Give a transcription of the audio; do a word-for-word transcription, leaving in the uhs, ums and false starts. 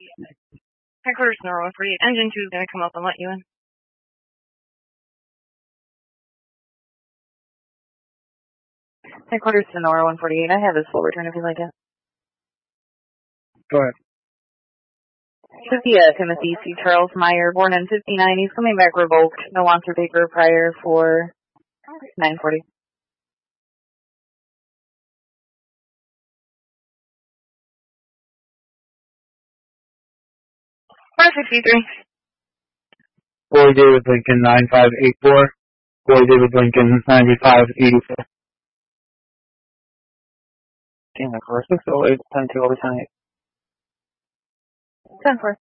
Headquarters Sonora one forty-eight. Engine two is going to come up and let you in. Headquarters Sonora one forty-eight. I have his full return if you like it. Go ahead. Sophia Timothy C. Charles Meyer, born in fifty-nine. He's coming back revoked. No wants or paper prior for nine forty. five sixty-three. Boy David Lincoln nine five eight four. Boy David Lincoln ninety-five eighty-four. Damn, of course, six oh eight, ten two over ten eight. ten four.